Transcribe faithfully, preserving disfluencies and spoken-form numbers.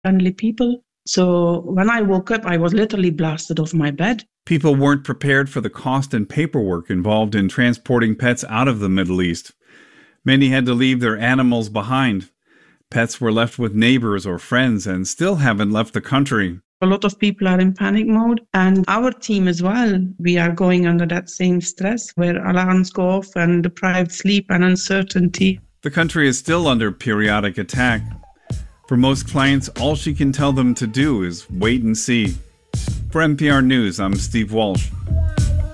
friendly people. So when I woke up, I was literally blasted off my bed. People weren't prepared for the cost and paperwork involved in transporting pets out of the Middle East. Many had to leave their animals behind. Pets were left with neighbors or friends and still haven't left the country. A lot of people are in panic mode, and our team as well. We are going under that same stress where alarms go off and deprived sleep and uncertainty. The country is still under periodic attack. For most clients, all she can tell them to do is wait and see. For N P R News, I'm Steve Walsh.